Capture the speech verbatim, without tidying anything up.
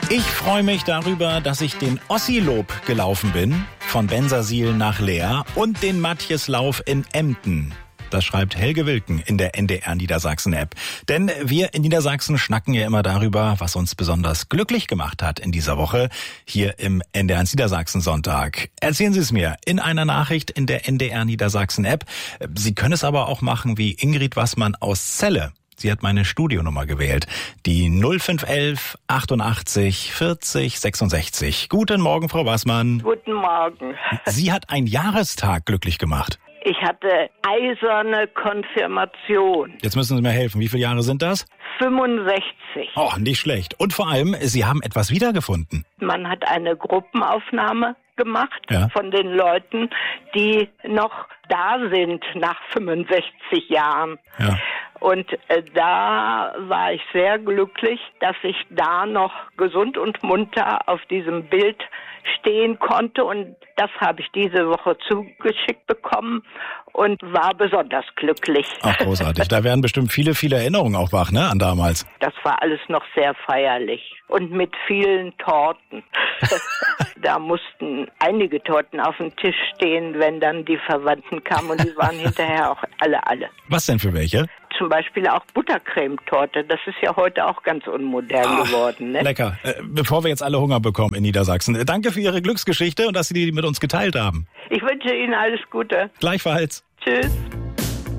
Ich freue mich darüber, dass ich den Ossilob gelaufen bin, von Bensersiel nach Leer, und den Matjeslauf in Emden. Das schreibt Helge Wilken in der N D R Niedersachsen-App. Denn wir in Niedersachsen schnacken ja immer darüber, was uns besonders glücklich gemacht hat in dieser Woche, hier im N D R Niedersachsen-Sonntag. Erzählen Sie es mir in einer Nachricht in der N D R Niedersachsen-App. Sie können es aber auch machen wie Ingrid Wassmann aus Celle. Sie hat meine Studionummer gewählt, die null fünf elf achtundachtzig vierzig sechsundsechzig. Guten Morgen, Frau Wassmann. Guten Morgen. Sie hat einen Jahrestag glücklich gemacht. Ich hatte eiserne Konfirmation. Jetzt müssen Sie mir helfen. Wie viele Jahre sind das? fünfundsechzig. Oh, nicht schlecht. Und vor allem, Sie haben etwas wiedergefunden. Man hat eine Gruppenaufnahme gemacht Ja. von den Leuten, die noch da sind nach fünfundsechzig Jahren. Ja. Und äh, da war ich sehr glücklich, dass ich da noch gesund und munter auf diesem Bild stehen konnte. Und das habe ich diese Woche zugeschickt bekommen und war besonders glücklich. Ach, großartig. Da werden bestimmt viele, viele Erinnerungen auch wach, ne, an damals. Das war alles noch sehr feierlich und mit vielen Torten. Da mussten einige Torten auf dem Tisch stehen, wenn dann die Verwandten kamen, und die waren hinterher auch alle, alle. Was denn für welche? Zum Beispiel auch Buttercremetorte. Das ist ja heute auch ganz unmodern Ach, geworden, ne? Lecker. Äh, bevor wir jetzt alle Hunger bekommen in Niedersachsen. Äh, danke für Ihre Glücksgeschichte und dass Sie die mit uns geteilt haben. Ich wünsche Ihnen alles Gute. Gleichfalls. Tschüss.